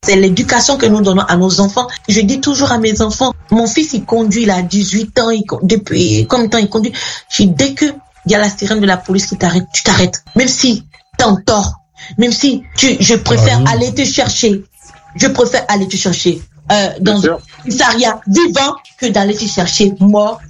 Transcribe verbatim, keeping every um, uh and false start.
c'est l'éducation que nous donnons à nos enfants. Je dis toujours à mes enfants, mon fils il conduit, il a dix-huit ans, il, depuis combien de temps il conduit? Je dis, dès que il y a la sirène de la police qui t'arrête, tu t'arrêtes. Même si t'es en tort, même si tu, je préfère ah, oui. aller te chercher, je préfère aller te chercher euh, dans un commissariat vivant que d'aller te chercher mort